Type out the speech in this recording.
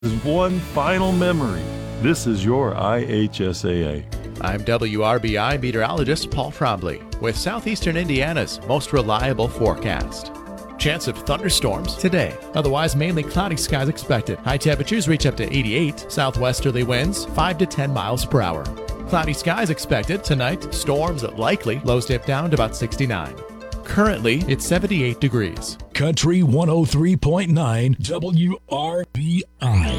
is one final memory. This is your IHSAA. I'm WRBI meteorologist Paul Trombley with Southeastern Indiana's most reliable forecast. Chance of thunderstorms today. Otherwise, mainly cloudy skies expected. High temperatures reach up to 88. Southwesterly winds 5 to 10 miles per hour. Cloudy skies expected tonight. Storms likely. Lows dip down to about 69. Currently, it's 78 degrees. Country 103.9 WRBI.